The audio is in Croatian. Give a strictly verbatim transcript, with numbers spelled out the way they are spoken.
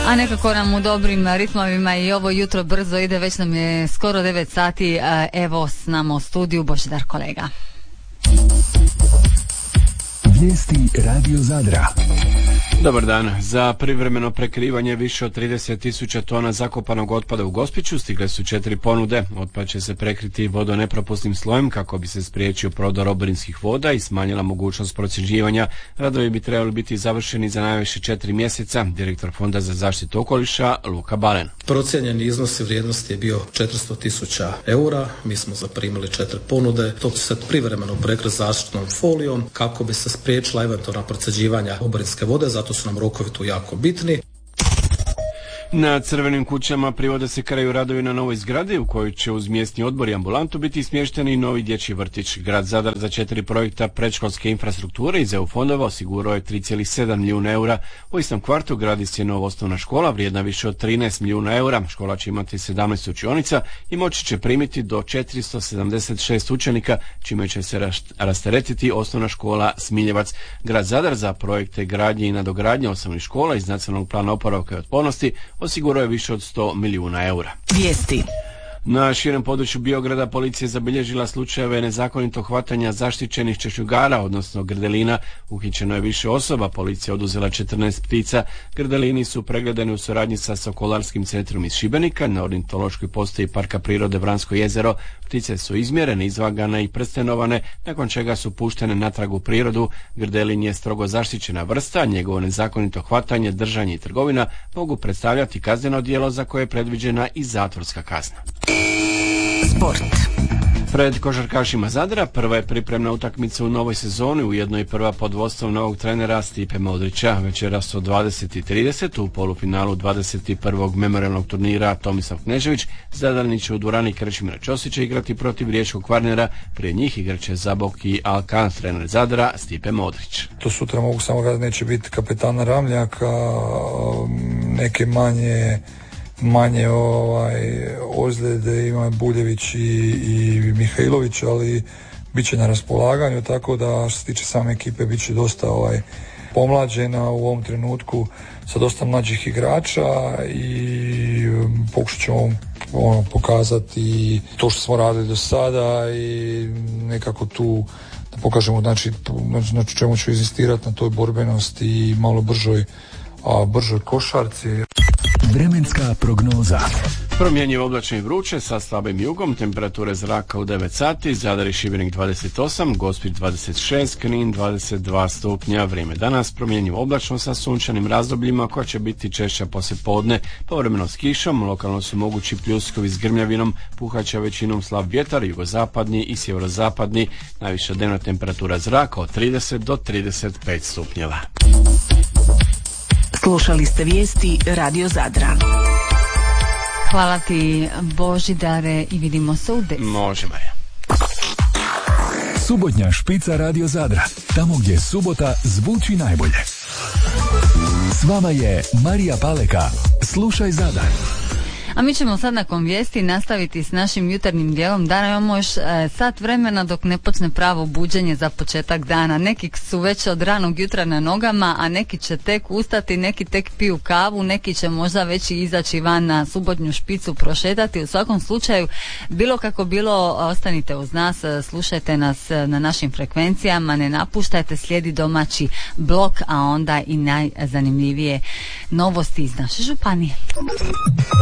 A nekako nam u dobrim ritmovima i ovo jutro brzo ide, već nam je skoro devet sati, evo s nama u studiju Božidar kolega. Vijesti Radio Zadra. Dobar dan. Za privremeno prekrivanje više od trideset tisuća tona zakopanog otpada u Gospiću stigle su četiri ponude. Otpad će se prekriti vodonepropusnim slojem kako bi se spriječio prodor oborinskih voda i smanjila mogućnost procjeđivanja. Radovi bi trebali biti završeni za najviše četiri mjeseca. Direktor Fonda za zaštitu okoliša Luka Balen. Procijenjeni iznos i vrijednost je bio četiristo tisuća eura. Mi smo zaprimili četiri ponude. To će se privremeno prekriti zaštitnom folijom kako bi se spriječila eventualna procjeđivanja oborinske vode, zato su nam rokovi tu jako bitni. Na Crvenim kućama privode se kraju radovi na novoj zgradi u kojoj će uz mjesni odbor i ambulantu biti smješteni novi dječji vrtić. Grad Zadar za četiri projekta predškolske infrastrukture iz E U fondova osigurao je tri zarez sedam milijuna eura. U istom kvartu gradi se nova osnovna škola vrijedna više od trinaest milijuna eura. Škola će imati sedamnaest učionica i moći će primiti do četiristo sedamdeset šest učenika, čime će se rasteretiti osnovna škola Smiljevac. Grad Zadar za projekte gradnje i nadogradnje osnovnih škola iz Nacionalnog plana oporavka i otpornosti osigurao je više od sto milijuna eura. Vijesti. Na širem području Biograda policija zabilježila slučajeve nezakonitog hvatanja zaštićenih češljugara, odnosno grdelina. Uhićeno je više osoba, policija oduzela četrnaest ptica. Grdelini su pregledani u suradnji sa Sokolarskim centrom iz Šibenika na ornitološkoj postaji Parka prirode Vransko jezero. Ptice su izmjerene, izvagane i prstenovane, nakon čega su puštene natrag u prirodu. Grdelin je strogo zaštićena vrsta, njegovo nezakonito hvatanje, držanje i trgovina mogu predstavljati kazneno djelo za koje je predviđena i zatvorska kazna. Sport. Pred košarkašima Zadra prva je pripremna utakmica u novoj sezoni, ujedno i prva pod vodstvom novog trenera Stipe Modrića. Večeras od dvadeset i trideset u polufinalu dvadeset prvog memorijalnog turnira Tomislav Knežević Zadarni će u dvorani Krešimira Ćosića igrati protiv riječkog Kvarnera. Prije njih igraće Zabok i Alkan, trener Zadra Stipe Modrić. To sutra mogu samo kada neće biti kapetana Ramljaka, neke manje manje ovaj, ozljede ima Buljević i, i Mihajlović, ali bit će na raspolaganju, tako da što se tiče same ekipe bit će dosta ovaj, pomlađena u ovom trenutku sa dosta mlađih igrača i pokušat ćemo ono, pokazati to što smo radili do sada i nekako tu da pokažemo znači, na čemu ću inzistirati, na toj borbenosti i malo bržoj, a, bržoj košarci. Vremenska prognoza. Promjenjivo oblačno i vruće sa slabim jugom, temperature zraka u devet sati, Zadar i Šibenik dvadeset osam, Gospić dvadeset šest, Knin dvadeset dva stupnja. Vrijeme danas promjenjivo oblačno sa sunčanim razdobljima koja će biti češća poslijepodne, povremeno s kišom, lokalno su mogući pljuskovi s grmljavinom, puhaće većinom slab vjetar, jugozapadni i sjeverozapadni, najviša dnevna temperatura zraka od trideset do trideset pet stupnjeva. Slušali ste vijesti Radio Zadra. Hvala ti Božidare i vidimo se u deset. Možemo je. Subotnja špica Radio Zadra. Tamo gdje subota zvuči najbolje. S vama je Marija Paleka. Slušaj Zadar. A mi ćemo sad nakon vijesti nastaviti s našim jutarnjim dijelom dana. Imamo još e, sat vremena dok ne počne pravo buđenje za početak dana. Neki su već od ranog jutra na nogama, a neki će tek ustati, neki tek piju kavu, neki će možda već i izaći van na subotnju špicu prošetati. U svakom slučaju, bilo kako bilo, ostanite uz nas, slušajte nas na našim frekvencijama, ne napuštajte, slijedi domaći blok, a onda i najzanimljivije novosti iz naše županije.